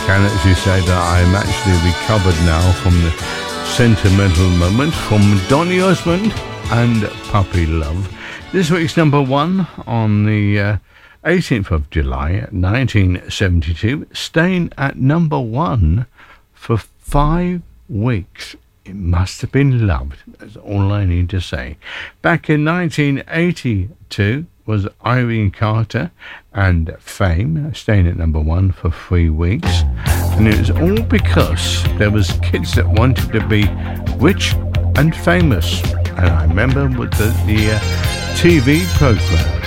can actually say that I'm actually recovered now from the sentimental moment from Donny Osmond and Puppy Love. This week's number one on the 18th of July 1972, staying at number one for 5 weeks. It must have been loved. That's all I need to say. Back in 1982 was Irene Carter and Fame, staying at number one for 3 weeks. And it was all because there was kids that wanted to be rich and famous. And I remember with the TV program.